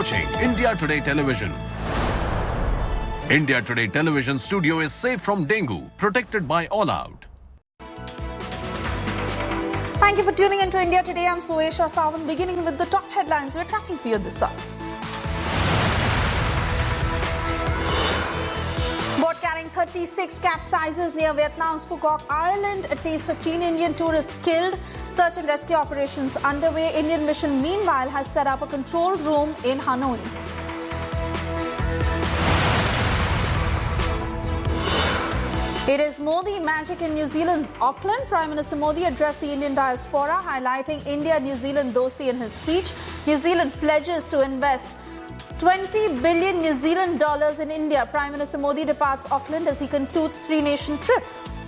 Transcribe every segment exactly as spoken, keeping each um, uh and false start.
watching India Today Television. India Today Television studio is safe from dengue, protected by All Out. Thank you for tuning into India Today. I'm Suesha Sawan. Beginning with the top headlines we're tracking for you this hour. Boat carrying thirty-six capsizes near Vietnam's Phu Quoc Island. At least fifteen Indian tourists killed. Search and rescue operations underway. Indian mission, meanwhile, has set up a control room in Hanoi. It is Modi magic in New Zealand's Auckland. Prime Minister Modi addressed the Indian diaspora, highlighting India-New Zealand dosti in his speech. New Zealand pledges to invest twenty billion New Zealand dollars in India. Prime Minister Modi departs Auckland as he concludes three-nation trip.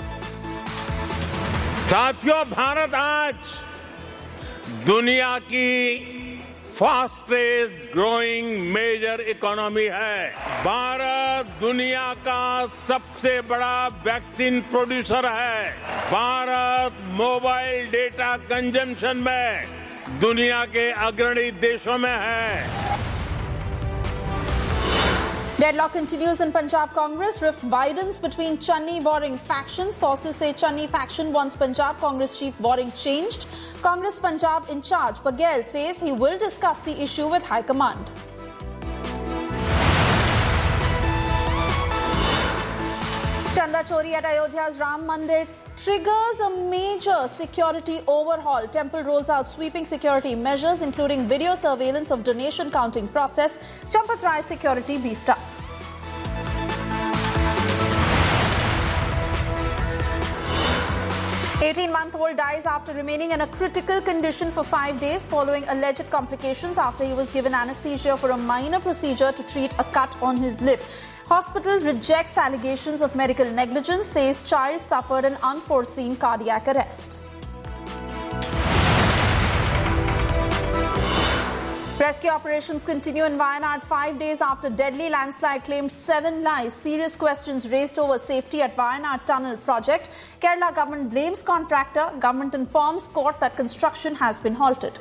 साथियों, भारत आज दुनिया की fastest growing major economy है. भारत दुनिया का सबसे बड़ा vaccine producer है. भारत मोबाइल डेटा कंजम्पशन में दुनिया के अग्रणी देशों में है. Deadlock continues in Punjab Congress. Rift widens between Channi Waring factions. Sources say Channi faction wants Punjab Congress chief Waring changed. Congress Punjab in charge Baghel says he will discuss the issue with High Command. Chanda Chori at Ayodhya's Ram Mandir triggers a major security overhaul. Temple rolls out sweeping security measures, including video surveillance of donation counting process. Champat Rai security beefed up. eighteen-month-old dies after remaining in a critical condition for five days following alleged complications after he was given anesthesia for a minor procedure to treat a cut on his lip. Hospital rejects allegations of medical negligence, says child suffered an unforeseen cardiac arrest. Rescue operations continue in Wayanad five days after deadly landslide claimed seven lives. Serious questions raised over safety at Wayanad Tunnel project. Kerala government blames contractor. Government informs court that construction has been halted.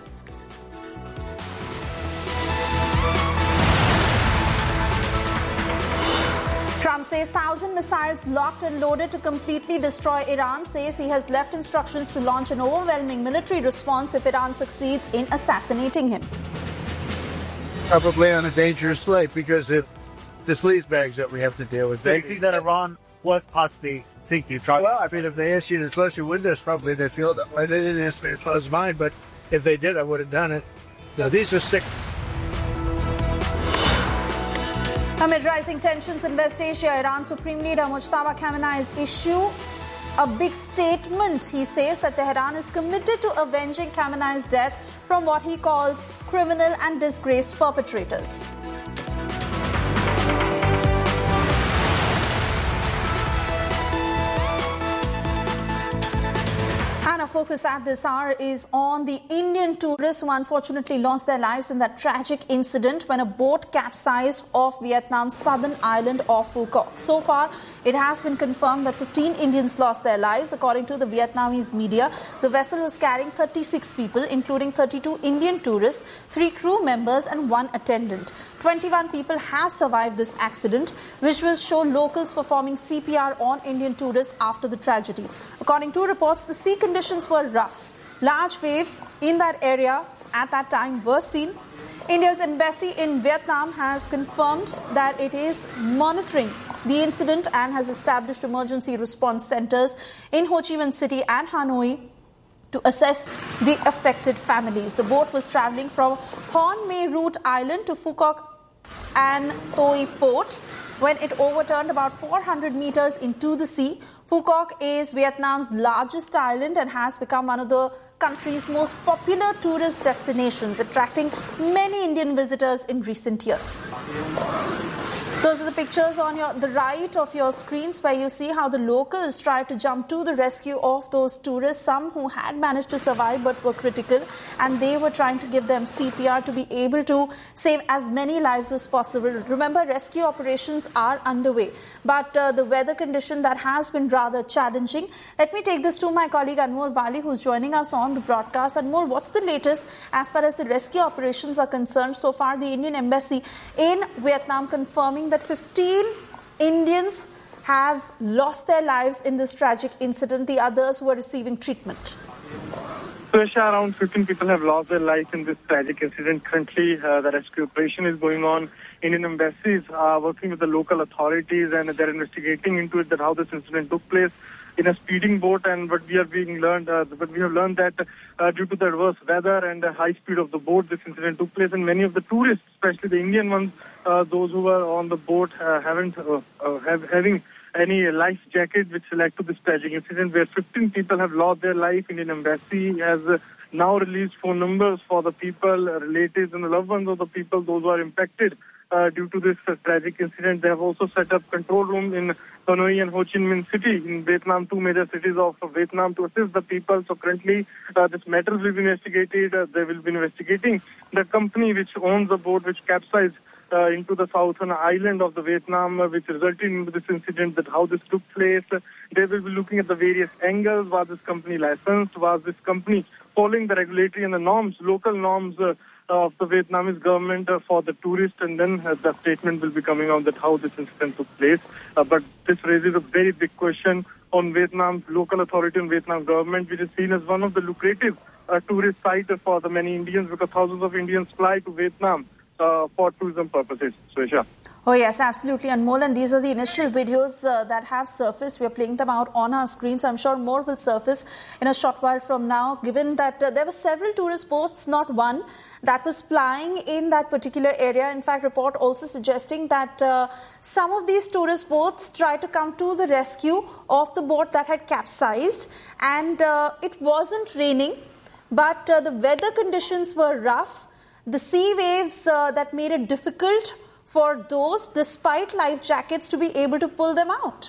Trump says one thousand missiles locked and loaded to completely destroy Iran. Says he has left instructions to launch an overwhelming military response if Iran succeeds in assassinating him. Probably on a dangerous slate because of the sleazebags that we have to deal with. So they you think that Iran was possibly thinking of trying? Well, I mean, if they asked you to close your windows, probably they feel that way. They didn't ask me to close mine, but if they did, I would have done it. No, these are sick. Amid rising tensions in West Asia, Iran Supreme Leader Mujtaba Khamenei has issued a big statement. He says that Tehran is committed to avenging Khamenei's death from what he calls criminal and disgraced perpetrators. And our focus at this hour is on the Indian tourists who unfortunately lost their lives in that tragic incident when a boat capsized off Vietnam's southern island of Phu Quoc. So far, it has been confirmed that fifteen Indians lost their lives. According to the Vietnamese media, the vessel was carrying thirty-six people, including thirty-two Indian tourists, three crew members and one attendant. twenty-one people have survived this accident. Visuals show locals performing C P R on Indian tourists after the tragedy. According to reports, the sea conditions were rough. Large waves in that area at that time were seen. India's embassy in Vietnam has confirmed that it is monitoring the incident and has established emergency response centers in Ho Chi Minh City and Hanoi to assist the affected families. The boat was traveling from Hon Mê Root Island to Phu Quoc and Toi Port when it overturned about four hundred meters into the sea. Phu Quoc is Vietnam's largest island and has become one of the country's most popular tourist destinations, attracting many Indian visitors in recent years. Those are the pictures on your, the right of your screens where you see how the locals tried to jump to the rescue of those tourists, some who had managed to survive but were critical, and they were trying to give them C P R to be able to save as many lives as possible. Remember, rescue operations are underway, but uh, the weather condition that has been rather challenging. Let me take this to my colleague Anmol Bali, who's joining us on the broadcast. Anmol, what's the latest as far as the rescue operations are concerned? So far, the Indian Embassy in Vietnam confirming that fifteen Indians have lost their lives in this tragic incident. The others were receiving treatment. Sureksha, around fifteen people have lost their lives in this tragic incident. Currently, uh, the rescue operation is going on. Indian embassies are working with the local authorities and they're investigating into it, that how this incident took place in a speeding boat. And what we are being learned, uh, but we have learned that uh, due to the adverse weather and the high speed of the boat, this incident took place. And many of the tourists, especially the Indian ones, uh, those who were on the boat, uh, haven't uh, uh, have having any life jacket, which led to this tragic incident where fifteen people have lost their life. Indian embassy has uh, now released phone numbers for the people, uh, relatives and the loved ones of the people, those who are impacted uh, due to this uh, tragic incident. They have also set up control room in Hanoi and Ho Chi Minh City in Vietnam, two major cities of Vietnam, to assist the people. So currently uh, this matter will be investigated. Uh, they will be investigating the company which owns the boat which capsized Uh, into the southern island of the Vietnam, uh, which resulted in this incident, that how this took place. Uh, they will be looking at the various angles. Was this company licensed? Was this company following the regulatory and the norms, local norms uh, of the Vietnamese government uh, for the tourists? And then uh, the statement will be coming out that how this incident took place. Uh, but this raises a very big question on Vietnam's local authority and Vietnam government, which is seen as one of the lucrative uh, tourist sites for the many Indians, because thousands of Indians fly to Vietnam Uh, for tourism purposes. Sureksha. Oh yes, absolutely, Anmol. And these are the initial videos uh, that have surfaced. We are playing them out on our screens. I'm sure more will surface in a short while from now, given that uh, there were several tourist boats, not one, that was plying in that particular area. In fact, report also suggesting that uh, some of these tourist boats tried to come to the rescue of the boat that had capsized. And uh, it wasn't raining, but uh, the weather conditions were rough. The sea waves uh, that made it difficult for those, despite life jackets, to be able to pull them out.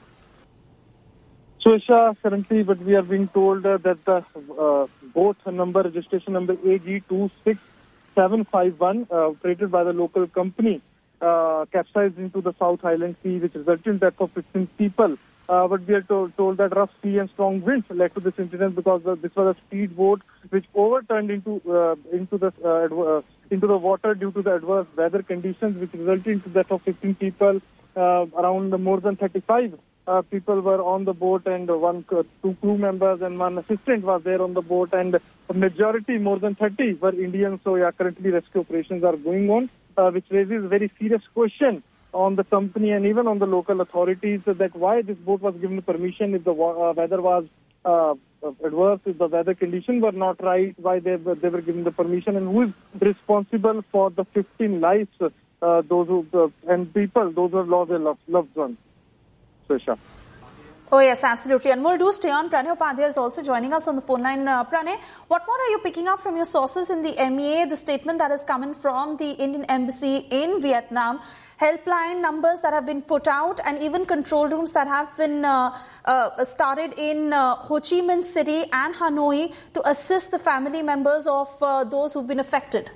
Sureksha, currently, but we are being told uh, that the uh, boat number, registration number A G two six seven five one, uh, operated by the local company, uh, capsized into the South Island Sea, which resulted in death of fifteen people. Uh, but we are told, told that rough sea and strong winds led to this incident, because uh, this was a speedboat which overturned into uh, into the uh, uh, into the water due to the adverse weather conditions, which resulted in the death of fifteen people. Uh, around more than thirty-five uh, people were on the boat, and one uh, two crew members and one assistant was there on the boat, and a majority, more than thirty, were Indians. So yeah, currently rescue operations are going on, uh, which raises a very serious question on the company and even on the local authorities, that why this boat was given permission if the uh, weather was uh, adverse, if the weather conditions were not right, why they were, they were given the permission, and who is responsible for the fifteen lives, uh, those who uh, and people, those who have lost their loved, loved ones. Sureksha. Oh yes, absolutely. And we'll do stay on. Pranay Upadhyay is also joining us on the phone line. Uh, Pranay, what more are you picking up from your sources in the M E A, the statement that is coming from the Indian Embassy in Vietnam, helpline numbers that have been put out, and even control rooms that have been uh, uh, started in uh, Ho Chi Minh City and Hanoi to assist the family members of uh, those who've been affected?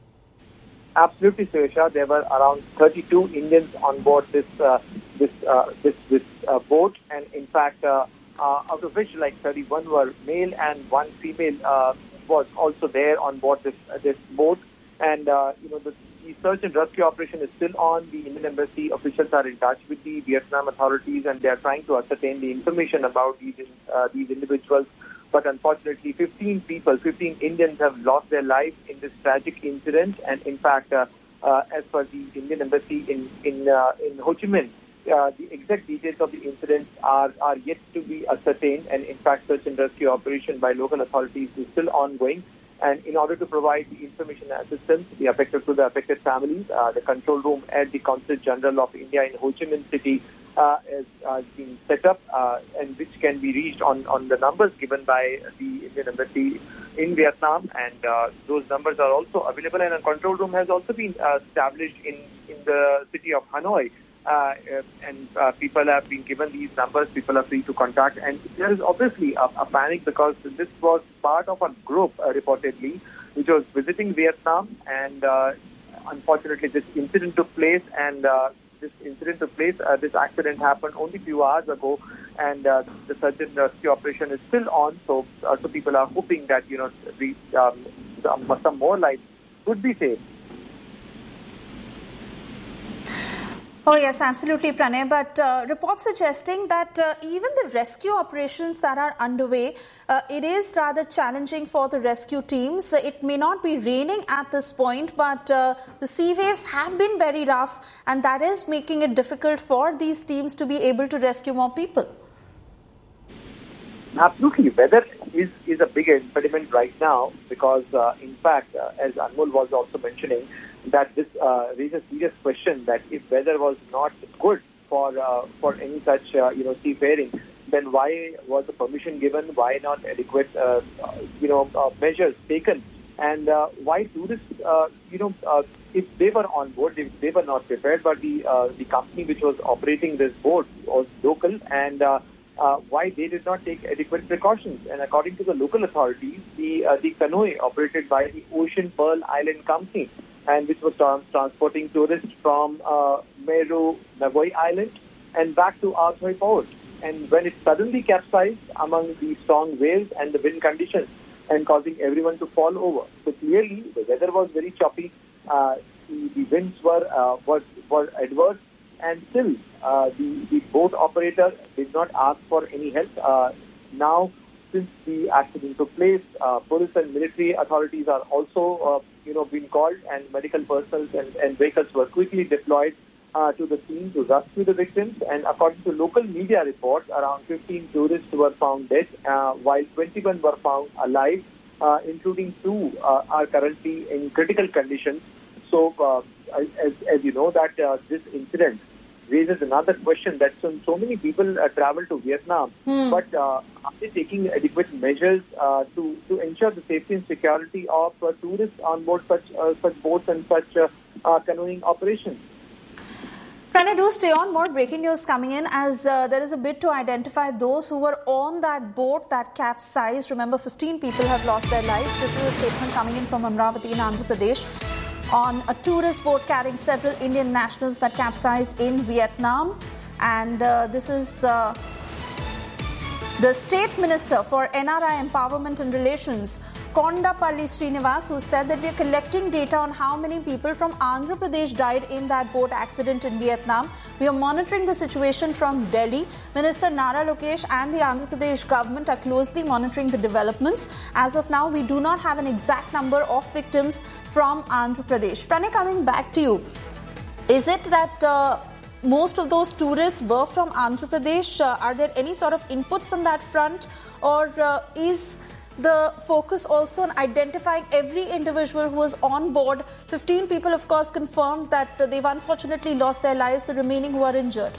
Absolutely, Sureksha. There were around thirty-two Indians on board this uh, this uh, this this uh, boat, and in fact, uh, uh, out of which like thirty-one were male and one female uh, was also there on board this uh, this boat. And uh, you know the, the search and rescue operation is still on. The Indian Embassy officials are in touch with the Vietnam authorities, and they are trying to ascertain the information about these uh, these individuals. But unfortunately, fifteen people, fifteen Indians have lost their lives in this tragic incident. And in fact, uh, uh, as per the Indian Embassy in in uh, in Ho Chi Minh, uh, the exact details of the incident are are yet to be ascertained. And in fact, search and rescue operation by local authorities is still ongoing. And in order to provide the information and assistance, the affected to the affected families, uh, the control room at the Consulate General of India in Ho Chi Minh City uh, is uh, being set up, uh, and which can be reached on, on the numbers given by the Indian Embassy in Vietnam. And uh, those numbers are also available. And a control room has also been uh, established in, in the city of Hanoi. Uh, and uh, people have been given these numbers. People are free to contact, and there is obviously a, a panic, because this was part of a group uh, reportedly which was visiting Vietnam, and uh, unfortunately this incident took place, and uh, this incident took place. Uh, this accident happened only a few hours ago, and uh, the search and rescue operation is still on. So, uh, so people are hoping that you know the, um, some, some more lives could be saved. Oh, yes, absolutely, Pranay. But uh, reports suggesting that uh, even the rescue operations that are underway, uh, it is rather challenging for the rescue teams. It may not be raining at this point, but uh, the sea waves have been very rough, and that is making it difficult for these teams to be able to rescue more people. Absolutely. Weather is, is a big impediment right now because, uh, in fact, uh, as Anmol was also mentioning, that this uh, raises a serious question that if weather was not good for uh, for any such uh, you know seafaring, then why was the permission given? Why not adequate uh, uh, you know uh, measures taken? And uh, why tourists uh, you know uh, if they were on board, they, they were not prepared. But the uh, the company which was operating this boat was local, and uh, uh, why they did not take adequate precautions? And according to the local authorities, the uh, the canoe operated by the Ocean Pearl Island Company, and which was trans- transporting tourists from uh, Meru Nagoi Island and back to Athoi Port. And when it suddenly capsized among the strong waves and the wind conditions and causing everyone to fall over. So clearly, the weather was very choppy, uh, the, the winds were, uh, were, were adverse, and still uh, the, the boat operator did not ask for any help. Uh, now, since the accident took place, uh, police and military authorities are also, uh, you know, being called, and medical personnel and, and vehicles were quickly deployed uh, to the scene to rescue the victims. And according to local media reports, around fifteen tourists were found dead, uh, while twenty-one were found alive, uh, including two uh, are currently in critical condition. So, uh, as, as you know, that uh, this incident raises another question that so, so many people uh, travel to Vietnam, hmm. but uh, are they taking adequate measures uh, to, to ensure the safety and security of uh, tourists on board such uh, such boats and such uh, uh, canoeing operations? Pranay, do stay on. More breaking news coming in as uh, there is a bid to identify those who were on that boat that capsized. Remember, fifteen people have lost their lives. This is a statement coming in from Amravati in Andhra Pradesh on a tourist boat carrying several Indian nationals that capsized in Vietnam. And uh, this is uh, the State Minister for N R I Empowerment and Relations, Kondapalli Srinivas, who said that we are collecting data on how many people from Andhra Pradesh died in that boat accident in Vietnam. We are monitoring the situation from Delhi. Minister Nara Lokesh and the Andhra Pradesh government are closely monitoring the developments. As of now, we do not have an exact number of victims from Andhra Pradesh. Pranay, coming back to you, is it that uh, most of those tourists were from Andhra Pradesh? Uh, are there any sort of inputs on that front, or uh, is the focus also on identifying every individual who was on board? fifteen people, of course, confirmed that uh, they've unfortunately lost their lives, the remaining who are injured.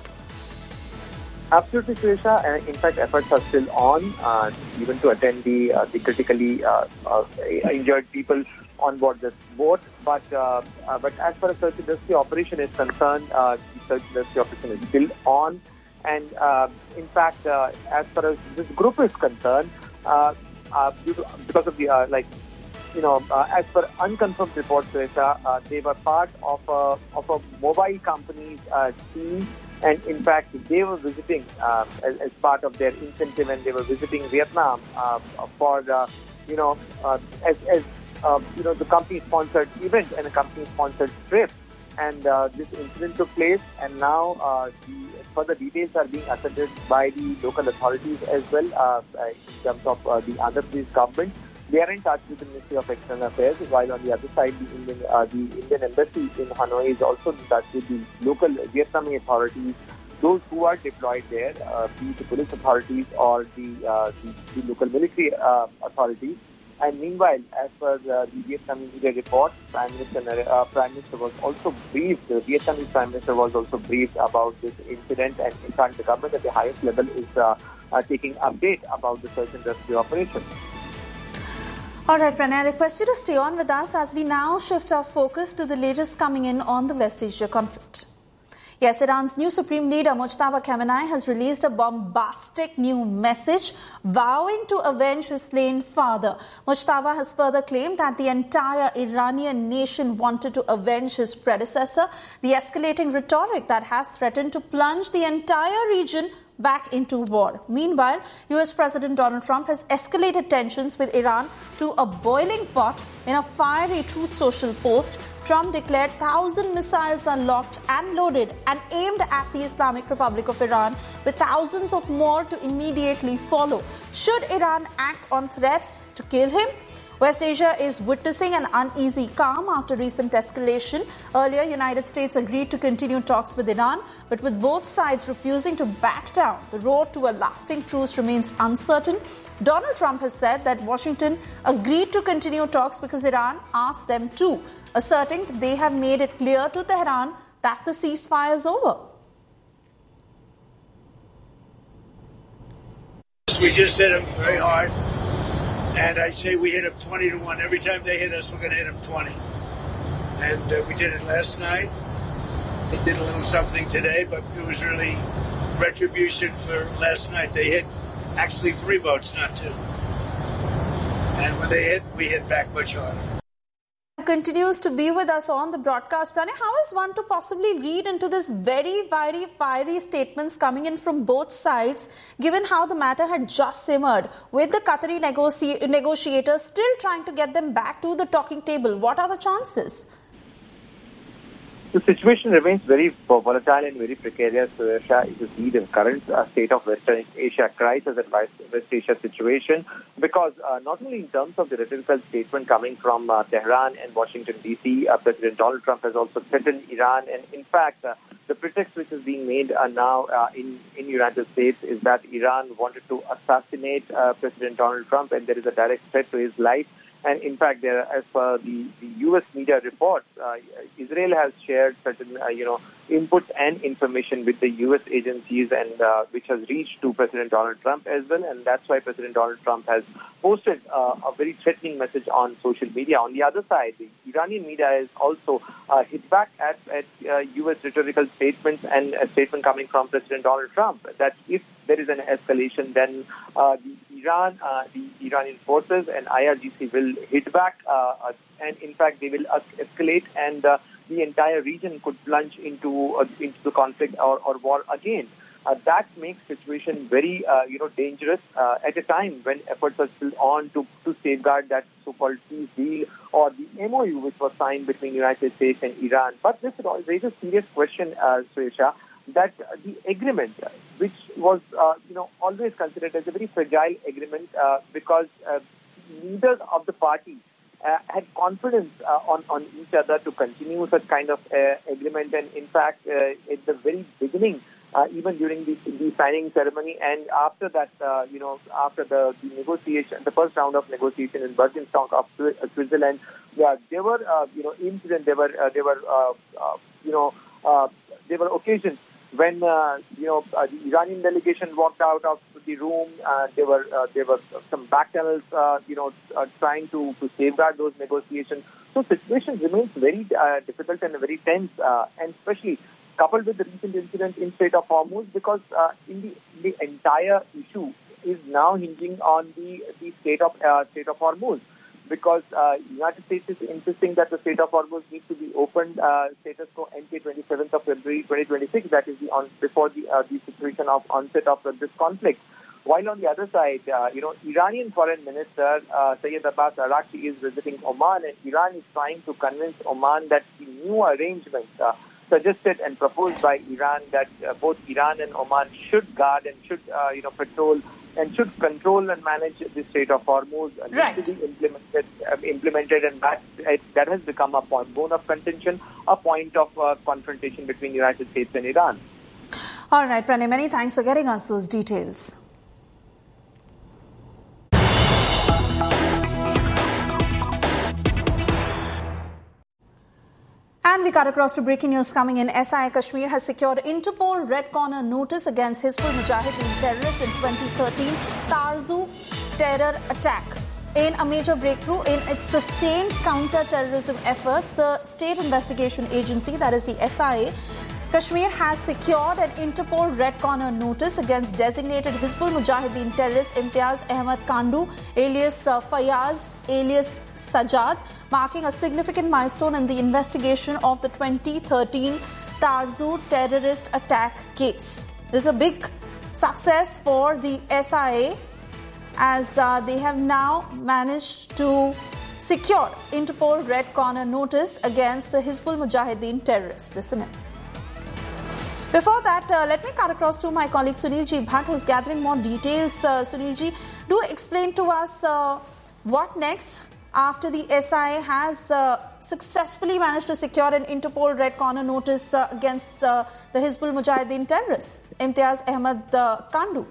Absolutely, Suresha. Uh, in fact, efforts are still on, uh, even to attend the, uh, the critically uh, uh, injured people on board this boat. But uh, uh, but as far as search and rescue operation is concerned, uh, the search and rescue operation is still on. And uh, in fact, uh, as far as this group is concerned, uh, uh, due to, because of the uh, like, you know, uh, as per unconfirmed reports, Suresha, uh, they were part of a of a mobile company's uh, team. And in fact, they were visiting uh, as, as part of their incentive, and they were visiting Vietnam uh, for, uh, you know, uh, as, as uh, you know, the company-sponsored event and a company-sponsored trip. And uh, this incident took place, and now uh, the further details are being ascertained by the local authorities as well uh, in terms of uh, the Andhra Pradesh government. They are in touch with the Ministry of External Affairs, while on the other side, the Indian, uh, the Indian Embassy in Hanoi is also in touch with the local Vietnamese authorities, those who are deployed there, uh, be it the police authorities or the, uh, the, the local military uh, authorities. And meanwhile, as per uh, the Vietnamese media report, Prime Minister, uh, Prime Minister was also briefed, the Vietnamese Prime Minister was also briefed about this incident, and in fact, the government at the highest level is uh, uh, taking update about the search and rescue operation. All right, Pranay, I request you to stay on with us as we now shift our focus to the latest coming in on the West Asia conflict. Yes, Iran's new supreme leader Mojtaba Khamenei has released a bombastic new message vowing to avenge his slain father. Mojtaba has further claimed that the entire Iranian nation wanted to avenge his predecessor. The escalating rhetoric that has threatened to plunge the entire region back into war. Meanwhile, U S President Donald Trump has escalated tensions with Iran to a boiling pot. In a fiery Truth Social post, Trump declared one thousand missiles are locked and loaded and aimed at the Islamic Republic of Iran, with thousands of more to immediately follow. Should Iran act on threats to kill him? West Asia is witnessing an uneasy calm after recent escalation. Earlier, United States agreed to continue talks with Iran, but with both sides refusing to back down, the road to a lasting truce remains uncertain. Donald Trump has said that Washington agreed to continue talks because Iran asked them to, asserting that they have made it clear to Tehran that the ceasefire is over. We just hit them very hard. And I say we hit them twenty to one. Every time they hit us, we're going to hit them twenty. And uh, we did it last night. They did a little something today, but it was really retribution for last night. They hit actually three boats, not two. And when they hit, we hit back much harder. Continues to be with us on the broadcast. Pranay, how is one to possibly read into this very, very fiery statements coming in from both sides, given how the matter had just simmered, with the Qatari negoci- negotiators still trying to get them back to the talking table? What are the chances? The situation remains very volatile and very precarious, Suresha. If you see the current uh, state of Western Asia crisis and West Asia situation, because uh, not only in terms of the rhetorical statement coming from uh, Tehran and Washington, D C, uh, President Donald Trump has also threatened Iran. And in fact, uh, the pretext which is being made uh, now uh, in in United States is that Iran wanted to assassinate uh, President Donald Trump, and there is a direct threat to his life. And in fact, there, as per the, the U S media reports, uh, Israel has shared certain, uh, you know, inputs and information with the U S agencies, and uh, which has reached to President Donald Trump as well. And that's why President Donald Trump has posted uh, a very threatening message on social media. On the other side, the Iranian media has also uh, hit back at, at uh, U S rhetorical statements and a statement coming from President Donald Trump that if there is an escalation, then uh, the Iran, uh, the Iranian forces and I R G C will hit back, uh, uh, and in fact they will escalate, and uh, the entire region could plunge into uh, into the conflict or, or war again. Uh, that makes situation very, uh, you know, dangerous uh, at a time when efforts are still on to, to safeguard that so-called peace deal or the M O U which was signed between the United States and Iran. But this raises a serious question, uh, Suresha, that the agreement, which was, uh, you know, always considered as a very fragile agreement uh, because uh, neither of the parties uh, had confidence uh, on, on each other to continue such kind of uh, agreement. And in fact, uh, at the very beginning, uh, even during the, the signing ceremony and after that, uh, you know, after the, the negotiation, the first round of negotiation in Bergenstock of Switzerland, yeah, there were, uh, you know, incidents, there were, uh, there were, uh, uh, you know, uh, there were occasions when uh, you know uh, the Iranian delegation walked out of the room. Uh, there were uh, there were some back channels, uh, you know, uh, trying to, to safeguard those negotiations. So situation remains very uh, difficult and very tense, uh, and especially coupled with the recent incident in Strait of Hormuz, because uh, in the the entire issue is now hinging on the the state of uh, Strait of Hormuz. Because uh, United States is insisting that the Strait of Hormuz needs to be opened, uh, status quo N K twenty-seventh of February twenty twenty-six. That is the on, before the uh, the situation of onset of uh, this conflict. While on the other side, uh, you know, Iranian Foreign Minister uh, Sayyid Abbas Araghchi is visiting Oman, and Iran is trying to convince Oman that the new arrangement uh, suggested and proposed by Iran, that uh, both Iran and Oman should guard and should, uh, you know, patrol and should control and manage the Strait of Hormuz, uh, right. to be implemented, uh, implemented, and that uh, that has become a point, bone of contention, a point of uh, confrontation between the United States and Iran. All right, Pranay, many thanks for getting us those details. And we cut across to breaking news coming in. S I A Kashmir has secured Interpol Red Corner notice against Hizbul Mujahideen terrorists in twenty thirteen Tarzu terror attack. In a major breakthrough in its sustained counter-terrorism efforts, the State Investigation Agency, that is the S I A, Kashmir has secured an Interpol Red Corner notice against designated Hizbul Mujahideen terrorist Imtiaz Ahmed Kandu, alias uh, Fayaz, alias Sajad, marking a significant milestone in the investigation of the twenty thirteen Tarzu terrorist attack case. This is a big success for the S I A as uh, they have now managed to secure Interpol Red Corner notice against the Hizbul Mujahideen terrorists. Listen in. Before that, uh, let me cut across to my colleague Sunil G. Bhatt, who's gathering more details. Uh, Sunil G, do explain to us uh, what next after the S I A has uh, successfully managed to secure an Interpol Red Corner notice uh, against uh, the Hizbul Mujahideen terrorists, Imtiaz Ahmed uh, Kandu.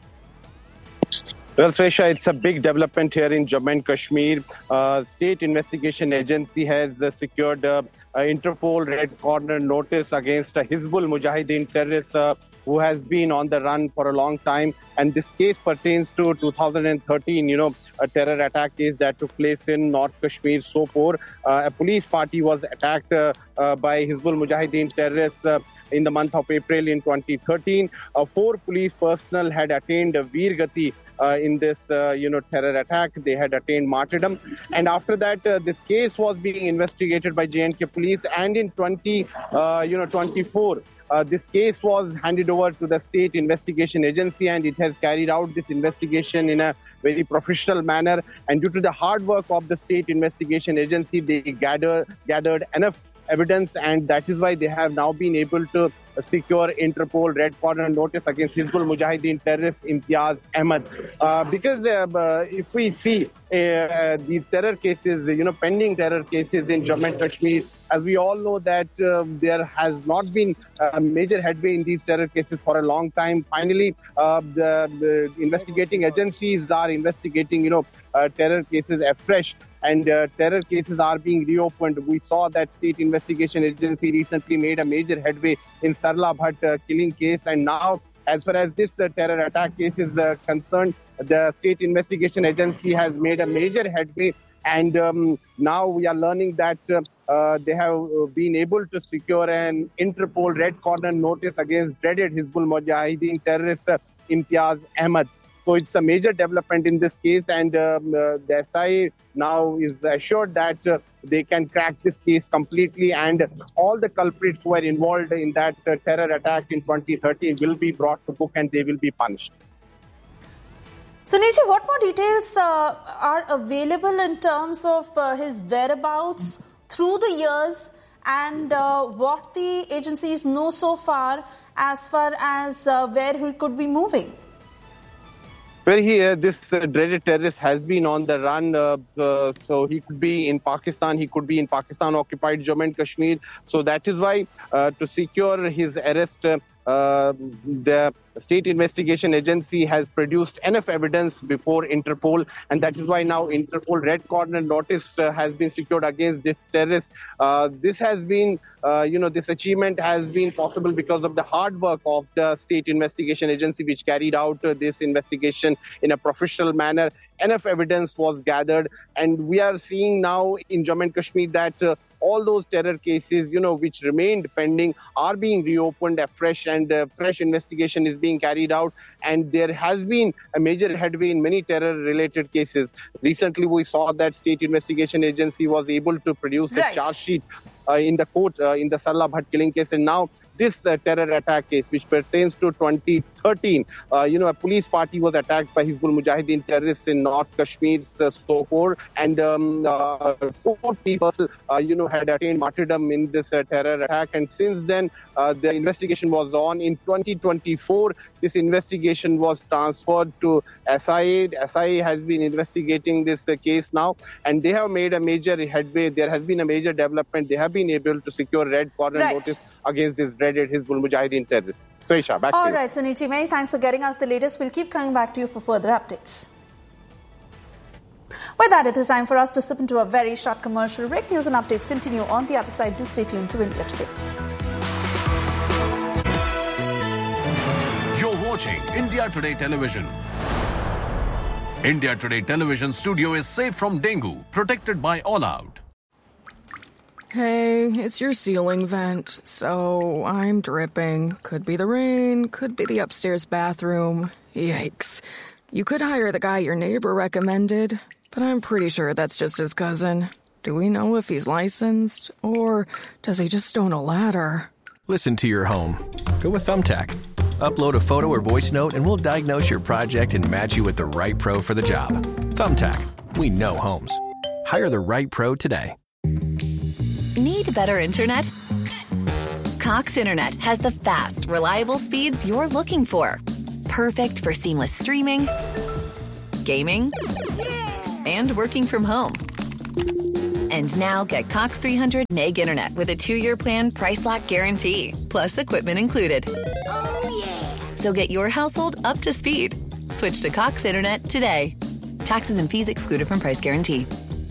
Well, Sresha, it's a big development here in Jammu and Kashmir. Uh, State Investigation Agency has uh, secured uh, an Interpol Red Corner notice against a Hizbul Mujahideen terrorist uh, who has been on the run for a long time. And this case pertains to two thousand thirteen, you know, a terror attack case that took place in North Kashmir, Sopore. Uh, a police party was attacked uh, uh, by Hizbul Mujahideen terrorists uh, in the month of April in twenty thirteen. Uh, four police personnel had attained a Veer Gati uh, in this, uh, you know, terror attack. They had attained martyrdom. And after that, uh, this case was being investigated by J and K police. And in twenty, uh, you know, twenty-four, Uh, this case was handed over to the State Investigation Agency, and it has carried out this investigation in a very professional manner. And due to the hard work of the State Investigation Agency, they gather, gathered enough evidence, and that is why they have now been able to secure Interpol Red Corner notice against Hizbul Mujahideen terrorist Imtiaz Ahmed. Uh, because uh, uh, if we see uh, these terror cases, you know, pending terror cases in Jammu and Kashmir, as we all know that uh, there has not been a major headway in these terror cases for a long time. Finally, uh, the, the investigating agencies are investigating, you know, uh, terror cases afresh, and uh, terror cases are being reopened. We saw that State Investigation Agency recently made a major headway in Sarla Bhatt uh, killing case, and now, as far as this uh, terror attack case is uh, concerned, the State Investigation Agency has made a major headway. And um, now we are learning that uh, uh, they have been able to secure an Interpol Red Corner notice against dreaded Hizbul Mujahideen terrorist uh, Imtiaz Ahmed. So it's a major development in this case, and um, uh, the S I A now is assured that uh, they can crack this case completely, and all the culprits who were involved in that uh, terror attack in twenty thirteen will be brought to book and they will be punished. Sunil ji, what more details uh, are available in terms of uh, his whereabouts through the years, and uh, what the agencies know so far as far as uh, where he could be moving? Well, he, uh, this uh, dreaded terrorist has been on the run, uh, uh, so he could be in Pakistan, he could be in Pakistan-occupied Jammu and Kashmir. So that is why, uh, to secure his arrest, uh, uh, the State Investigation Agency has produced enough evidence before Interpol, and that is why now Interpol Red Corner notice uh, has been secured against this terrorist. Uh, this has been, uh, you know, this achievement has been possible because of the hard work of the State Investigation Agency, which carried out uh, this investigation in a professional manner. Enough evidence was gathered, and we are seeing now in Jammu and Kashmir that uh, all those terror cases, you know, which remained pending are being reopened afresh, and uh, fresh investigation is being carried out. And there has been a major headway in many terror-related cases. Recently, we saw that State Investigation Agency was able to produce right. a charge sheet uh, in the court uh, in the Sarla Bhatt killing case, and now this uh, terror attack case, which pertains to twenty thirteen, uh, you know, a police party was attacked by Hizbul Mujahideen terrorists in North Kashmir's uh, Sopore, and um, uh, four people, uh, you know, had attained martyrdom in this uh, terror attack. And since then, uh, the investigation was on. In twenty twenty-four, this investigation was transferred to S I A. The S I A has been investigating this uh, case now, and they have made a major headway. There has been a major development. They have been able to secure Red Corner right. notice against this dreaded Hizbul Mujahideen terrorist. So, Isha, back All to you. All right, Sunil, many thanks for getting us the latest. We'll keep coming back to you for further updates. With that, it is time for us to slip into a very short commercial break. News and updates continue on the other side. Do stay tuned to India Today. You're watching India Today Television. India Today Television studio is safe from dengue, protected by All Out. Hey, it's your ceiling vent, so I'm dripping. Could be the rain, could be the upstairs bathroom. Yikes. You could hire the guy your neighbor recommended, but I'm pretty sure that's just his cousin. Do we know if he's licensed, or does he just own a ladder? Listen to your home. Go with Thumbtack. Upload a photo or voice note and we'll diagnose your project and match you with the right pro for the job. Thumbtack. We know homes. Hire the right pro today. Need better internet? Cox Internet has the fast, reliable speeds you're looking for. Perfect for seamless streaming, gaming, and working from home. And now get Cox three hundred meg internet with a two-year plan price lock guarantee, plus equipment included. Oh, yeah. So get your household up to speed. Switch to Cox Internet today. Taxes and fees excluded from price guarantee.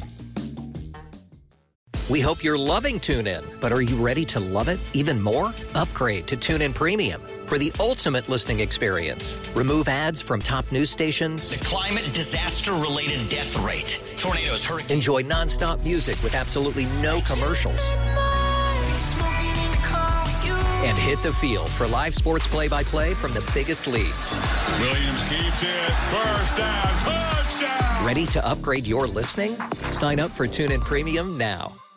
We hope you're loving TuneIn, but are you ready to love it even more? Upgrade to TuneIn Premium for the ultimate listening experience. Remove ads from top news stations. The climate disaster-related death rate. Tornadoes, hurricanes. Enjoy nonstop music with absolutely no commercials. And hit the field for live sports play-by-play from the biggest leagues. Williams keeps it. First down. Touchdown. Ready to upgrade your listening? Sign up for TuneIn Premium now.